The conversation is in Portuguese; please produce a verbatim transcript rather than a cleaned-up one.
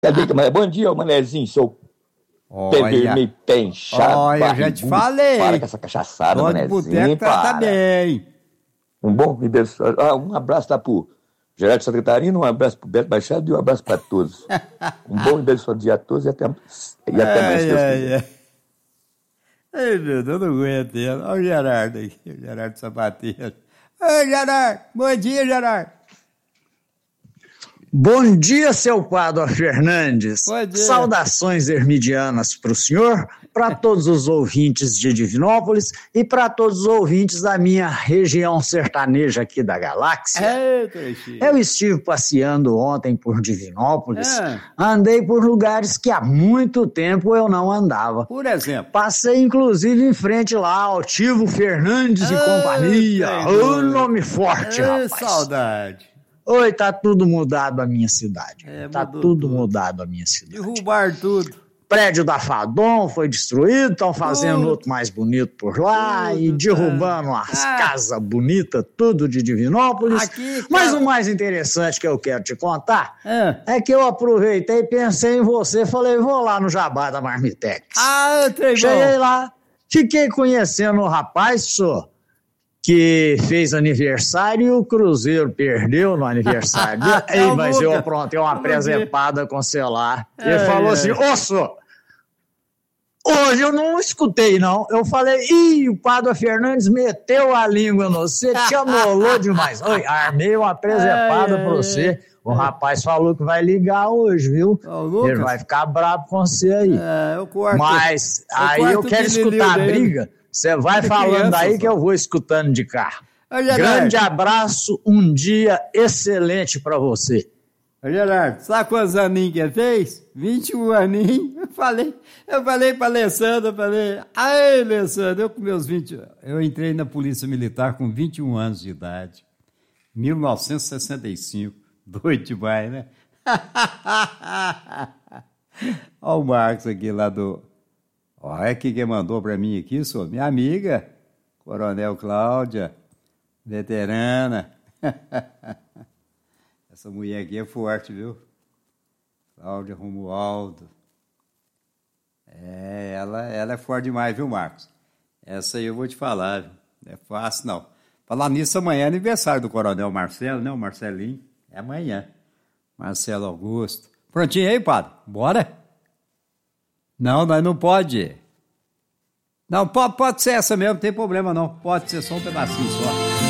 Cadê que Bom dia, Manezinho, seu pé vermelho, pé inchado. Olha, eu já te falei. Para com essa cachaçada, Todo Manezinho. boteco trata bem. Um bom ah, um abraço lá pro Geraldo Santa Catarina, um abraço pro Beto Machado e um abraço para todos. Um bom aniversário dia a todos e até, e até mais. Ai, ai, ai. Ai, meu Deus, eu não aguento ele. Olha o Gerardo aí, o Gerardo Sapateiro. Oi, Gerardo. Bom dia, Gerardo. Bom dia, seu Padre Fernandes. Bom dia. Saudações hermidianas para o senhor, para todos os ouvintes de Divinópolis e para todos os ouvintes da minha região sertaneja aqui da galáxia. Eita, eu estive passeando ontem por Divinópolis, é. andei por lugares que há muito tempo eu não andava. Por exemplo? Passei inclusive em frente lá ao Tivo Fernandes e companhia. Ô, nome forte, Ai, rapaz. Saudade. Oi, tá tudo mudado a minha cidade. É, tá mudou tudo, tudo mudado a minha cidade. Derrubar tudo. Prédio da Fadom foi destruído, estão fazendo Tudo. outro mais bonito por lá Tudo, e derrubando tá. as Ah. casas bonitas, tudo de Divinópolis. Aqui, Mas cara. o mais interessante que eu quero te contar É. é que eu aproveitei e pensei em você, falei, vou lá no Jabá da Marmitex. Ah, trem Cheguei bom. lá, fiquei conhecendo o rapaz, só que fez aniversário e o Cruzeiro perdeu no aniversário dele. É Ei, o mas Lucas. eu aprontei uma Eu vi. presepada com o celular. Ele É, falou é. assim, ô, senhor, hoje eu não escutei, não. Eu falei, ih, o Padre Fernandes meteu a língua no você, te amolou demais. Oi, armei uma presepada Ai, pra ai, você. O rapaz falou que vai ligar hoje, viu? Ó, o Lucas. Ele vai ficar bravo com você aí. É, eu quarto. Mas eu aí quarto eu quero bilhilho escutar a dele. briga. Você vai De falando criança, aí só. que eu vou escutando de cá. Ô, Gerardo. Grande abraço, um dia excelente pra você. Ô, Gerardo, sabe quantos aninhos que ele fez? vinte e um aninhos. Eu falei, eu falei pra Alessandra, eu falei, ai, Alessandra, eu com meus vinte... Eu entrei na Polícia Militar com vinte e um anos de idade. mil novecentos e sessenta e cinco. Doido demais, né? Olha o Marcos aqui lá do... Olha quem que mandou pra mim aqui, sou minha amiga, Coronel Cláudia, veterana. Essa mulher aqui é forte, viu? Cláudia Romualdo. É, ela, ela é forte demais, viu, Marcos? Essa aí eu vou te falar, viu? Não é fácil, não. Falar nisso, amanhã é aniversário do Coronel Marcelo, né? O Marcelinho. É amanhã. Marcelo Augusto. Prontinho aí, padre? Bora? Não, nós não pode. Não, pode, pode ser essa mesmo, não tem problema não. Pode ser só um pedacinho só.